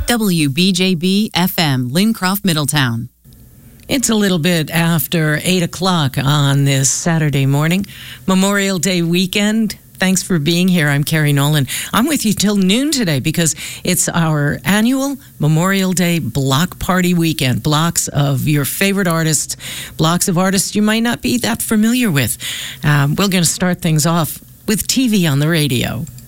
WBJB FM, Lincroft, Middletown. It's a little bit after 8 o'clock on this Saturday morning, Memorial Day weekend. Thanks for being here. I'm Carrie Nolan. I'm with you till noon today because it's our annual Memorial Day block party weekend. Blocks of your favorite artists, blocks of artists you might not be that familiar with. We're going to start things off with TV on the radio.